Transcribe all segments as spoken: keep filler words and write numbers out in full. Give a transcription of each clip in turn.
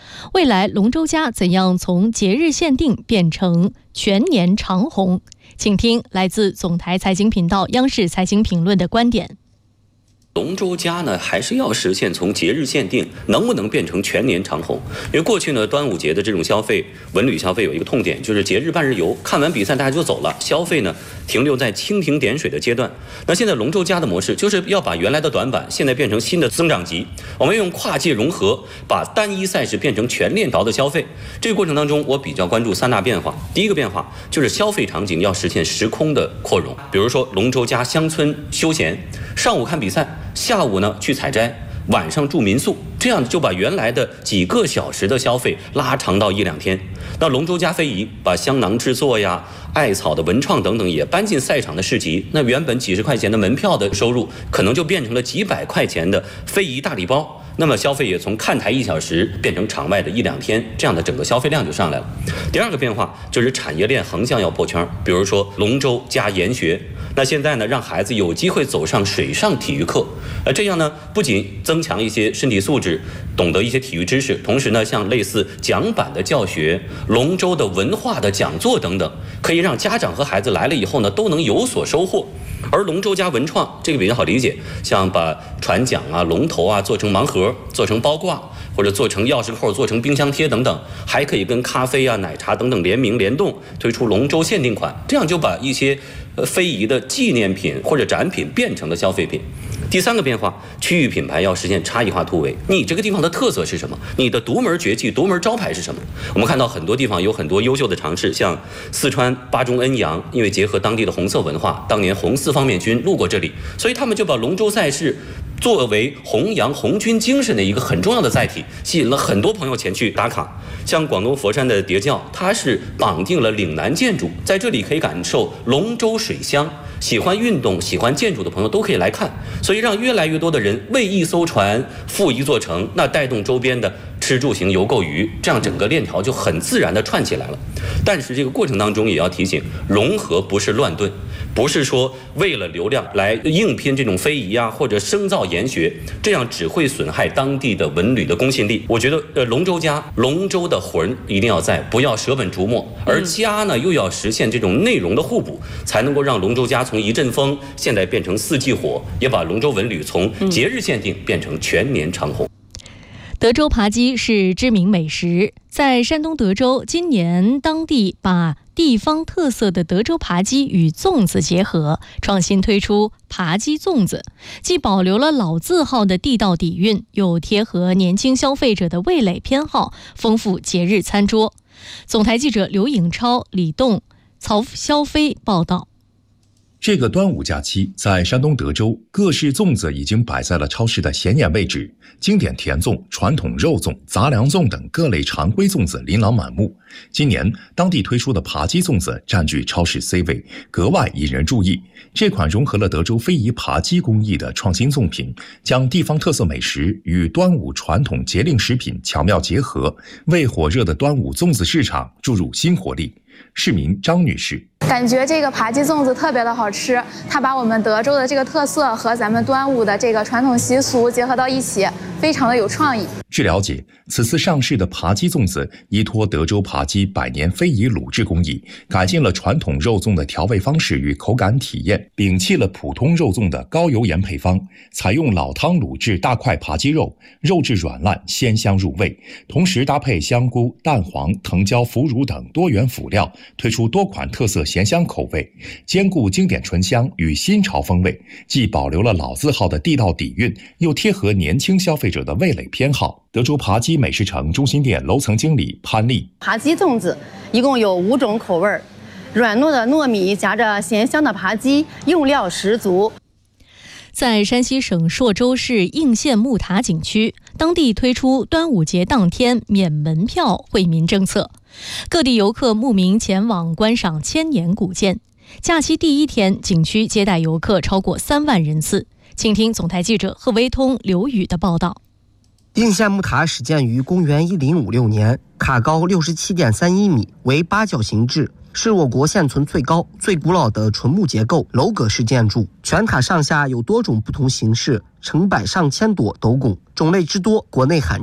未来龙舟嘉怎样从节日限定变成全年长红？请听来自总台财经频道央视财经评论的观点。 龙舟嘉呢，还是要实现从节日限定能不能变成全年长红？因为过去呢，端午节的这种消费，文旅消费有一个痛点，就是节日半日游，看完比赛大家就走了，消费呢停留在蜻蜓点水的阶段。那现在龙舟嘉的模式就是要把原来的短板，现在变成新的增长极。我们用跨界融合，把单一赛事变成全链条的消费。这个过程当中，我比较关注三大变化。第一个变化就是消费场景要实现时空的扩容，比如说龙舟嘉乡村休闲，上午看比赛，下午呢去采摘，晚上住民宿，这样就把原来的几个小时的消费拉长到一两天。那龙舟嘉非遗把香囊制作呀、艾草的文创等等也搬进赛场的市集，那原本几十块钱的门票的收入，可能就变成了几百块钱的非遗大礼包。那么消费也从看台一小时变成场外的一两天，这样的整个消费量就上来了。第二个变化就是产业链横向要破圈，比如说龙舟加研学。那现在呢，让孩子有机会走上水上体育课，呃，这样呢，不仅增强一些身体素质，懂得一些体育知识，同时呢，像类似桨板的教学、龙舟的文化的讲座等等，可以让家长和孩子来了以后呢，都能有所收获。而龙舟加文创这个比较好理解，像把船桨啊、龙头啊做成盲盒，做成包挂，或者做成钥匙扣，做成冰箱贴等等，还可以跟咖啡啊、奶茶等等联名联动，推出龙舟限定款，这样就把一些呃非遗的纪念品或者展品变成了消费品。第三个变化，区域品牌要实现差异化突围。你这个地方的特色是什么？你的独门绝技、独门招牌是什么？我们看到很多地方有很多优秀的尝试，像四川巴中恩阳，因为结合当地的红色文化，当年红四方面军路过这里，所以他们就把龙舟赛事作为弘扬红军精神的一个很重要的载体，吸引了很多朋友前去打卡。像广东佛山的叠教，它是绑定了岭南建筑，在这里可以感受龙舟水乡。喜欢运动、喜欢建筑的朋友都可以来看，所以让越来越多的人为一艘船覆一座城，那带动周边的吃住行游购娱，这样整个链条就很自然的串起来了。但是这个过程当中也要提醒，融合不是乱炖，不是说为了流量来硬拼这种非遗啊，或者生造研学，这样只会损害当地的文旅的公信力。我觉得呃，龙舟嘉龙舟的魂一定要在，不要舍本逐末，而嘉呢又要实现这种内容的互补，才能够让龙舟嘉从一阵风现在变成四季火，也把龙舟文旅从节日限定变成全年长红。 德州扒鸡是知名美食，在山东德州，今年当地把地方特色的德州扒鸡与粽子结合，创新推出扒鸡粽子，既保留了老字号的地道底蕴，又贴合年轻消费者的味蕾偏好，丰富节日餐桌。总台记者刘颖超、李栋、曹肖飞报道。 这个端午假期，在山东德州，各式粽子已经摆在了超市的显眼位置，经典甜粽、传统肉粽、杂粮粽等各类常规粽子琳琅满目。今年当地推出的扒鸡粽子占据超市 C 位，格外引人注意。这款融合了德州非遗扒鸡工艺的创新粽品，将地方特色美食与端午传统节令食品巧妙结合，为火热的端午粽子市场注入新活力。市民张女士， 感觉这个扒鸡粽子特别的好吃，它把我们德州的这个特色和咱们端午的这个传统习俗结合到一起，非常的有创意。 据了解，此次上市的扒鸡粽子依托德州扒鸡百年非遗卤制工艺，改进了传统肉粽的调味方式与口感体验，摒弃了普通肉粽的高油盐配方，采用老汤卤制大块扒鸡肉，肉质软烂，鲜香入味，同时搭配香菇、蛋黄、藤椒、腐乳等多元辅料，推出多款特色咸香口味，兼顾经典醇香与新潮风味，既保留了老字号的地道底蕴，又贴合年轻消费者的味蕾偏好。德州扒鸡美食城中心店楼层经理潘丽， 扒鸡粽子一共有五种口味，软糯的糯米夹着咸香的扒鸡，用料十足。 在山西省朔州市应县木塔景区，当地推出端午节当天免门票惠民政策，各地游客慕名前往观赏千年古建。假期第一天，景区接待游客超过三万人次。请听总台记者贺威通、刘宇的报道。 应县木塔始建于公元一零五六年，塔高六十七点三一米，为八角形制，是我国现存最高、最古老的纯木结构楼阁式建筑。全塔上下有多种不同形式，成百上千朵斗拱，种类之多，国内罕见。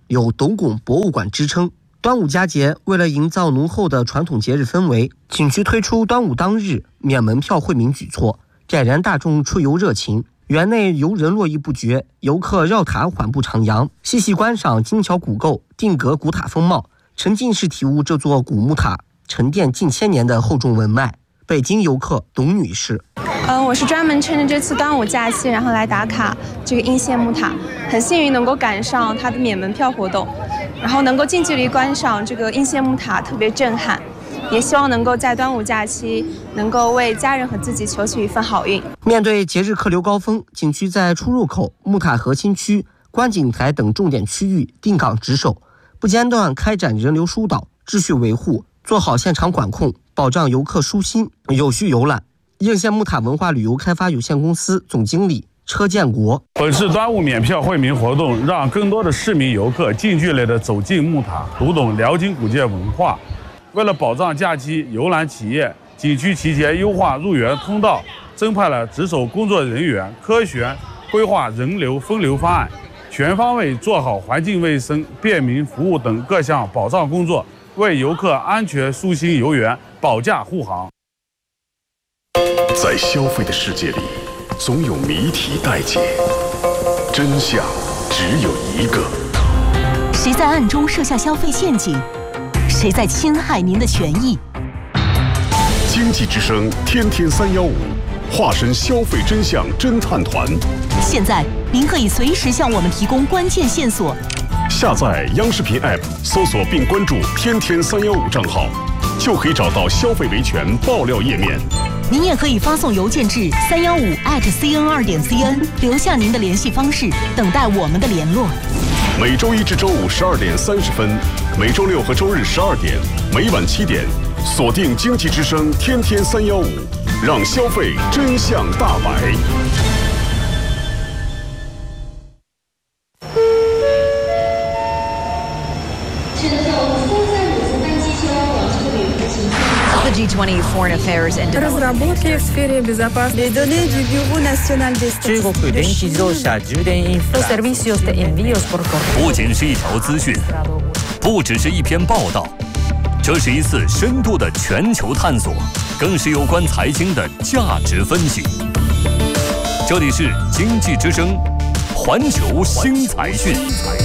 有斗拱博物馆之称。端午佳节，为了营造浓厚的传统节日氛围，景区推出端午当日免门票惠民举措，点燃大众出游热情。园内游人络绎不绝，游客绕塔缓步徜徉，细细观赏精巧古构、定格古塔风貌，沉浸式体悟这座古木塔沉淀近千年的厚重文脉。北京游客董女士， 嗯，我是专门趁着这次端午假期，然后来打卡这个应县木塔，很幸运能够赶上它的免门票活动，然后能够近距离观赏这个应县木塔，特别震撼。也希望能够在端午假期能够为家人和自己求取一份好运。 面对节日客流高峰，景区在出入口、木塔核心区、观景台等重点区域定岗值守，不间断开展人流疏导、秩序维护，做好现场管控，保障游客舒心有序游览。应县木塔文化旅游开发有限公司总经理车建国， 本次端午免票惠民活动，让更多的市民游客近距离的走进木塔，读懂辽金古建文化。为了保障假期游览体验，景区提前优化入园通道，增派了值守工作人员，科学规划人流分流方案，全方位做好环境卫生、便民服务等各项保障工作，为游客安全舒心游园保驾护航。 在消费的世界里，总有谜题待解，真相只有一个。 谁在暗中设下消费陷阱？谁在侵害您的权益？ 经济之声天天三幺五，化身消费真相侦探团。 现在您可以随时向我们提供关键线索。 下载央视频 App， 搜索并关注天天三幺五账号，就可以找到消费维权爆料页面。 您也可以发送邮件至三幺五 at c n 二点 c n， 留下您的联系方式，等待我们的联络。 每周一至周五十二点三十分，每周六和周日十二点，每晚七点，锁定经济之声天天三幺五，让消费真相大白。 The G twenty Foreign Affairs and разработки в сфере безопасности. Les données du Bureau national des statistiques. 中国電気自動車充電インフラ。 Los servicios de envíos por correo. 不仅是一条资讯，不只是一篇报道，这是一次深度的全球探索，更是有关财经的价值分析。这里是经济之声，环球新财讯。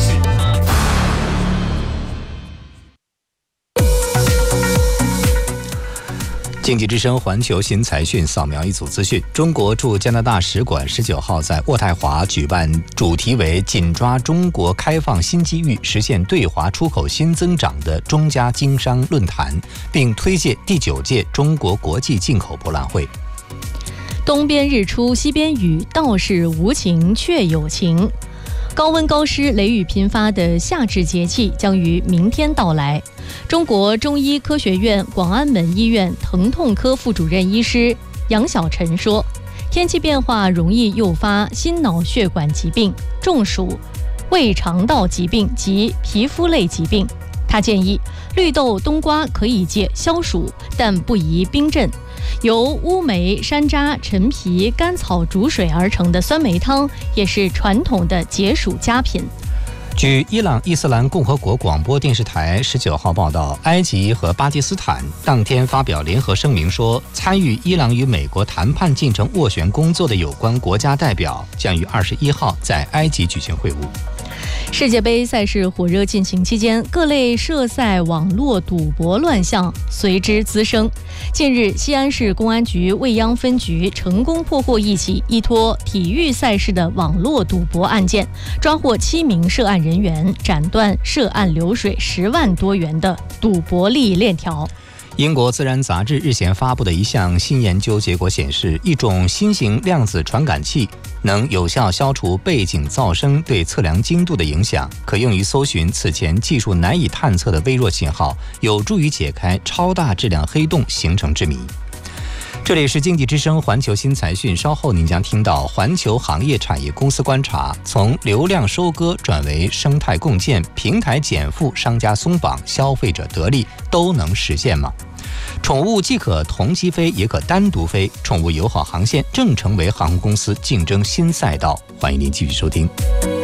经济之声环球新财讯扫描一组资讯：中国驻加拿大使馆十九号在渥太华举办主题为“紧抓中国开放新机遇，实现对华出口新增长”的中加经商论坛，并推介第九届中国国际进口博览会。 东边日出西边雨，道是无晴却有晴。高温高湿、雷雨频发的夏至节气将于明天到来。中国中医科学院广安门医院疼痛科副主任医师杨晓晨说，天气变化容易诱发心脑血管疾病、中暑、胃肠道疾病及皮肤类疾病。他建议绿豆、冬瓜可以借消暑，但不宜冰镇。由乌梅、山楂、陈皮、甘草煮水而成的酸梅汤也是传统的解暑佳品。 据伊朗伊斯兰共和国广播电视台十九号报道，埃及和巴基斯坦当天发表联合声明说，参与伊朗与美国谈判进程斡旋工作的有关国家代表将于二十一号在埃及举行会晤。 世界杯赛事火热进行期间，各类涉赛网络赌博乱象随之滋生。近日，西安市公安局未央分局成功破获一起依托体育赛事的网络赌博案件，抓获七名涉案人员，斩断涉案流水十万多元的赌博利益链条。 英国《自然》杂志日前发布的一项新研究结果显示，一种新型量子传感器能有效消除背景噪声对测量精度的影响，可用于搜寻此前技术难以探测的微弱信号，有助于解开超大质量黑洞形成之谜。这里是经济之声环球新财讯，稍后您将听到环球行业产业公司观察，从流量收割转为生态共建，平台减负，商家松绑，消费者得利，都能实现吗？宠物既可同机飞，也可单独飞，宠物友好航线正成为航空公司竞争新赛道。欢迎您继续收听。